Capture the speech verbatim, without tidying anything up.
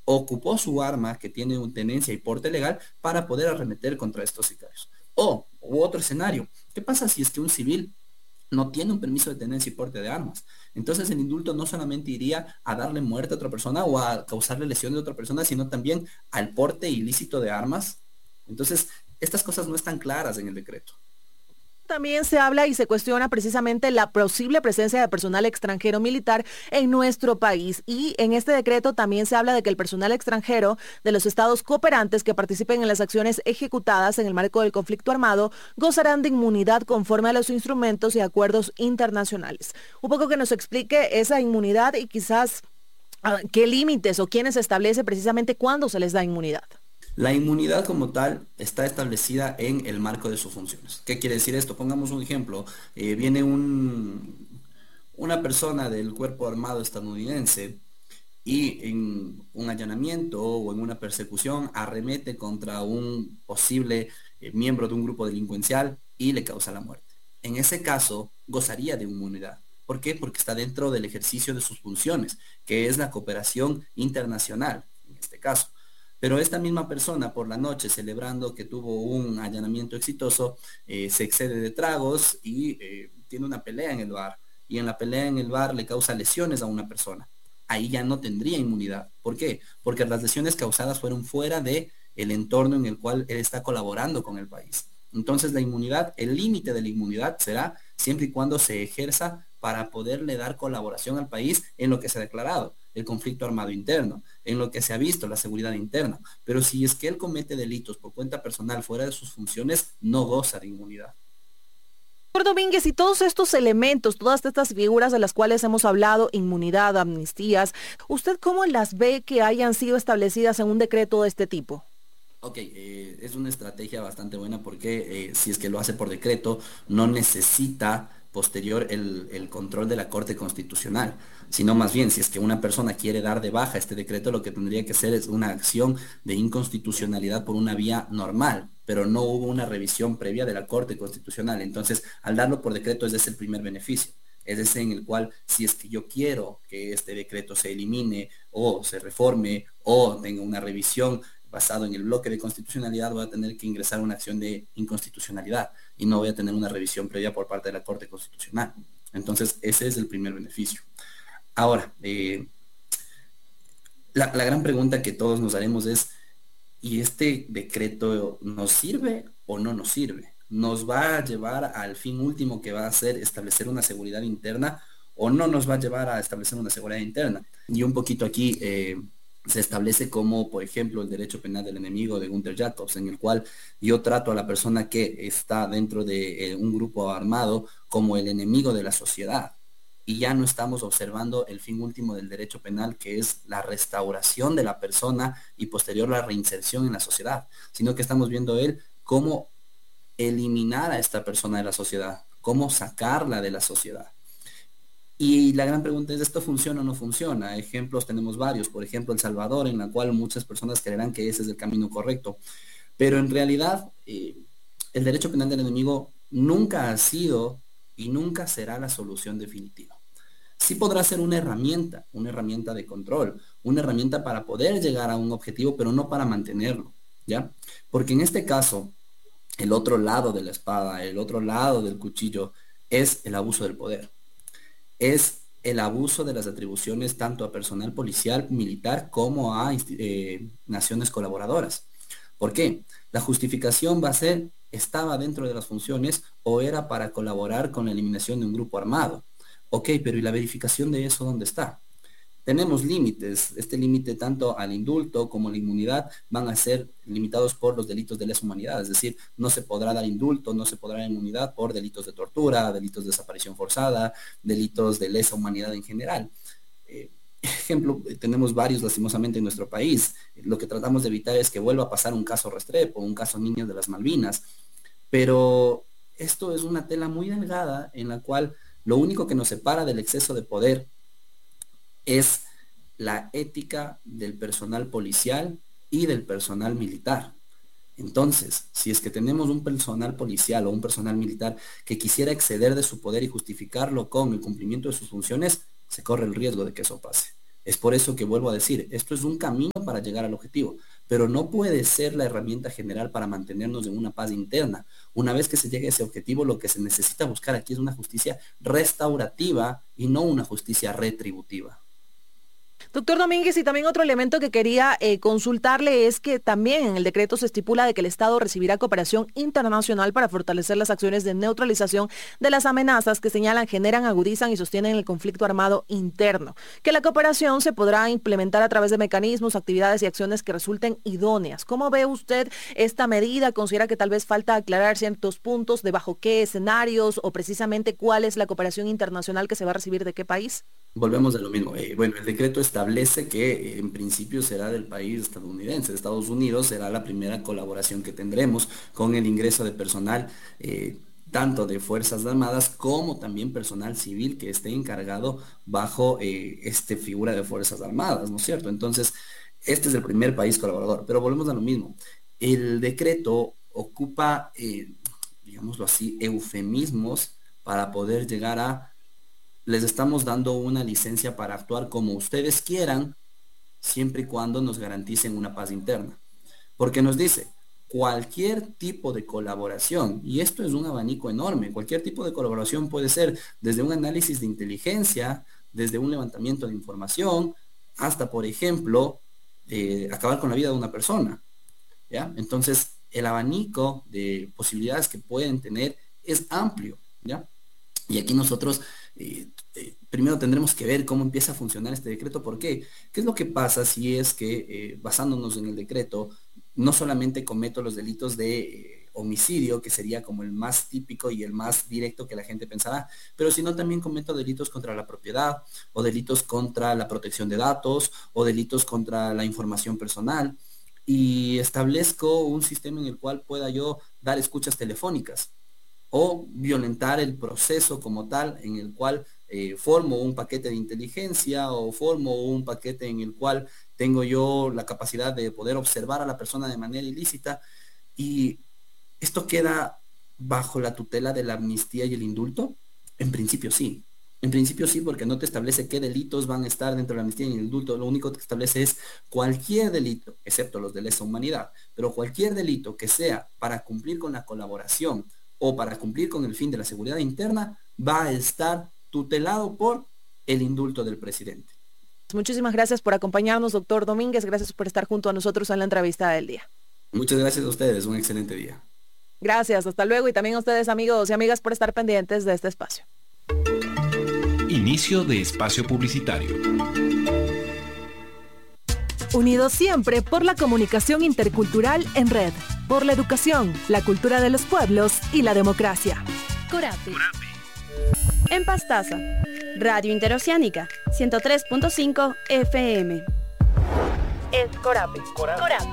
ocupó su arma que tiene un tenencia y porte legal para poder arremeter contra estos sicarios. O u otro escenario, ¿qué pasa si es que un civil no tiene un permiso de tenencia y porte de armas? Entonces el indulto no solamente iría a darle muerte a otra persona o a causarle lesiones a otra persona, sino también al porte ilícito de armas. Entonces, estas cosas no están claras en el decreto. También se habla y se cuestiona precisamente la posible presencia de personal extranjero militar en nuestro país. Y en este decreto también se habla de que el personal extranjero de los estados cooperantes que participen en las acciones ejecutadas en el marco del conflicto armado gozarán de inmunidad conforme a los instrumentos y acuerdos internacionales. Un poco que nos explique esa inmunidad y quizás ah, qué límites o quiénes establece precisamente cuándo se les da inmunidad. La inmunidad como tal está establecida en el marco de sus funciones. ¿Qué quiere decir esto? Pongamos un ejemplo. Eh, viene un, una persona del cuerpo armado estadounidense y en un allanamiento o en una persecución arremete contra un posible eh, miembro de un grupo delincuencial y le causa la muerte. En ese caso, gozaría de inmunidad. ¿Por qué? Porque está dentro del ejercicio de sus funciones, que es la cooperación internacional, en este caso. Pero esta misma persona por la noche, celebrando que tuvo un allanamiento exitoso, eh, se excede de tragos y eh, tiene una pelea en el bar. Y en la pelea en el bar le causa lesiones a una persona. Ahí ya no tendría inmunidad. ¿Por qué? Porque las lesiones causadas fueron fuera de el entorno en el cual él está colaborando con el país. Entonces la inmunidad, el límite de la inmunidad será siempre y cuando se ejerza para poderle dar colaboración al país en lo que se ha declarado, el conflicto armado interno, en lo que se ha visto, la seguridad interna. Pero si es que él comete delitos por cuenta personal fuera de sus funciones, no goza de inmunidad. Doctor Domínguez, y todos estos elementos, todas estas figuras de las cuales hemos hablado, inmunidad, amnistías, ¿usted cómo las ve que hayan sido establecidas en un decreto de este tipo? Ok, eh, es una estrategia bastante buena porque eh, si es que lo hace por decreto, no necesita posterior el, el control de la Corte Constitucional, sino más bien, si es que una persona quiere dar de baja este decreto, lo que tendría que hacer es una acción de inconstitucionalidad por una vía normal, pero no hubo una revisión previa de la Corte Constitucional. Entonces, al darlo por decreto, ese es el primer beneficio. Es ese en el cual, si es que yo quiero que este decreto se elimine o se reforme o tenga una revisión basado en el bloque de constitucionalidad, voy a tener que ingresar una acción de inconstitucionalidad y no voy a tener una revisión previa por parte de la Corte Constitucional. Entonces, ese es el primer beneficio. Ahora, eh, la, la gran pregunta que todos nos haremos es, ¿y este decreto nos sirve o no nos sirve? ¿Nos va a llevar al fin último que va a ser establecer una seguridad interna o no nos va a llevar a establecer una seguridad interna? Y un poquito aquí eh, se establece como, por ejemplo, el derecho penal del enemigo de Gunther Jacobs, en el cual yo trato a la persona que está dentro de eh, un grupo armado como el enemigo de la sociedad. Y ya no estamos observando el fin último del derecho penal, que es la restauración de la persona y posterior la reinserción en la sociedad, sino que estamos viendo él cómo eliminar a esta persona de la sociedad, cómo sacarla de la sociedad. Y la gran pregunta es, ¿esto funciona o no funciona? Ejemplos tenemos varios, por ejemplo, El Salvador, en la cual muchas personas creerán que ese es el camino correcto, pero en realidad eh, el derecho penal del enemigo nunca ha sido y nunca será la solución definitiva. Sí podrá ser una herramienta, una herramienta de control, una herramienta para poder llegar a un objetivo, pero no para mantenerlo, ¿ya? Porque en este caso, el otro lado de la espada, el otro lado del cuchillo, es el abuso del poder. Es el abuso de las atribuciones tanto a personal policial, militar, como a eh, naciones colaboradoras. ¿Por qué? La justificación va a ser, estaba dentro de las funciones o era para colaborar con la eliminación de un grupo armado. Ok, pero ¿y la verificación de eso dónde está? Tenemos límites. Este límite tanto al indulto como a la inmunidad van a ser limitados por los delitos de lesa humanidad. Es decir, no se podrá dar indulto, no se podrá dar inmunidad por delitos de tortura, delitos de desaparición forzada, delitos de lesa humanidad en general. Eh, ejemplo, tenemos varios lastimosamente en nuestro país. Lo que tratamos de evitar es que vuelva a pasar un caso Restrepo, un caso Niños de las Malvinas, pero esto es una tela muy delgada en la cual lo único que nos separa del exceso de poder es la ética del personal policial y del personal militar. Entonces, si es que tenemos un personal policial o un personal militar que quisiera exceder de su poder y justificarlo con el cumplimiento de sus funciones, se corre el riesgo de que eso pase. Es por eso que vuelvo a decir, esto es un camino para llegar al objetivo, pero no puede ser la herramienta general para mantenernos en una paz interna. Una vez que se llegue a ese objetivo, lo que se necesita buscar aquí es una justicia restaurativa y no una justicia retributiva. Doctor Domínguez, y también otro elemento que quería eh, consultarle es que también en el decreto se estipula de que el Estado recibirá cooperación internacional para fortalecer las acciones de neutralización de las amenazas que señalan, generan, agudizan y sostienen el conflicto armado interno. Que la cooperación se podrá implementar a través de mecanismos, actividades y acciones que resulten idóneas. ¿Cómo ve usted esta medida? ¿Considera que tal vez falta aclarar ciertos puntos de bajo qué escenarios o precisamente cuál es la cooperación internacional que se va a recibir de qué país? Volvemos a lo mismo. Eh, bueno, el decreto establece que eh, en principio será del país estadounidense. Estados Unidos será la primera colaboración que tendremos con el ingreso de personal, eh, tanto de Fuerzas Armadas como también personal civil que esté encargado bajo eh, esta figura de Fuerzas Armadas, ¿no es cierto? Entonces, este es el primer país colaborador. Pero volvemos a lo mismo. El decreto ocupa, eh, digámoslo así, eufemismos para poder llegar a les estamos dando una licencia para actuar como ustedes quieran, siempre y cuando nos garanticen una paz interna. Porque nos dice, cualquier tipo de colaboración, y esto es un abanico enorme, cualquier tipo de colaboración puede ser desde un análisis de inteligencia, desde un levantamiento de información, hasta, por ejemplo, eh, acabar con la vida de una persona. ¿Ya? Entonces, el abanico de posibilidades que pueden tener es amplio, ¿ya? Y aquí nosotros eh, eh, primero tendremos que ver cómo empieza a funcionar este decreto. ¿Por qué? ¿Qué es lo que pasa si es que, eh, basándonos en el decreto, no solamente cometo los delitos de eh, homicidio, que sería como el más típico y el más directo que la gente pensará, pero sino también cometo delitos contra la propiedad, o delitos contra la protección de datos, o delitos contra la información personal, y establezco un sistema en el cual pueda yo dar escuchas telefónicas o violentar el proceso como tal, en el cual eh, formo un paquete de inteligencia o formo un paquete en el cual tengo yo la capacidad de poder observar a la persona de manera ilícita, y esto queda bajo la tutela de la amnistía y el indulto. En principio sí. En principio sí, porque no te establece qué delitos van a estar dentro de la amnistía y el indulto. Lo único que establece es cualquier delito, excepto los de lesa humanidad, pero cualquier delito que sea para cumplir con la colaboración o para cumplir con el fin de la seguridad interna, va a estar tutelado por el indulto del presidente. Muchísimas gracias por acompañarnos, doctor Domínguez. Gracias por estar junto a nosotros en la entrevista del día. Muchas gracias a ustedes. Un excelente día. Gracias. Hasta luego. Y también a ustedes, amigos y amigas, por estar pendientes de este espacio. Inicio de espacio publicitario. Unidos siempre por la comunicación intercultural en red, por la educación, la cultura de los pueblos y la democracia. Corape. En Pastaza, Radio Interoceánica, ciento tres punto cinco F M. Es Corape. Corape. Corape.